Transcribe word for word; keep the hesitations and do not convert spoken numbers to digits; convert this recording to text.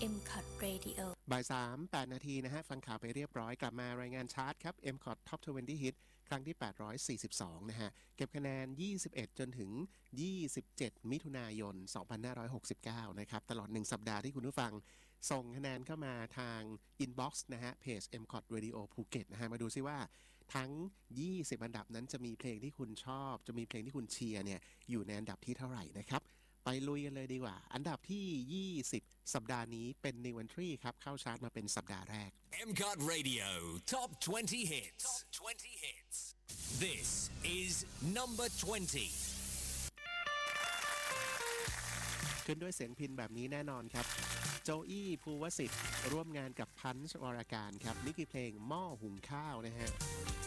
เอ็ม คอท Radio บ่ายสาม แปดนาทีนะฮะฟังข่าวไปเรียบร้อยกลับมารายงานชาร์ตครับ เอ็ม คอท Top ยี่สิบ Hit ครั้งที่แปดร้อยสี่สิบสองนะฮะเก็บคะแนนยี่สิบเอ็ดจนถึงยี่สิบเจ็ดมิถุนายนสองพันห้าร้อยหกสิบเก้านะครับตลอดหนึ่งสัปดาห์ที่คุณผู้ฟังส่งคะแนนเข้ามาทาง Inbox นะฮะเพจ เอ็ม คอท Radio ภูเก็ตนะฮะมาดูซิว่าทั้งยี่สิบอันดับนั้นจะมีเพลงที่คุณชอบจะมีเพลงที่คุณเชียร์เนี่ยอยู่ในอันดับที่เท่าไหร่นะครับไปลุยกันเลยดีกว่าอันดับที่ยี่สิบสัปดาห์นี้เป็น New Entry ครับเข้าชาร์ตมาเป็นสัปดาห์แรกเอ็ม คอท Radio Top twenty Hits Top twenty Hits This is number twenty ขึ้นด้วยเสียงพินแบบนี้แน่นอนครับโจอี้ภูวสิทธิ์ร่วมงานกับพันช์วรการครับนี่คือเพลงหม้อหุงข้าวนะฮะ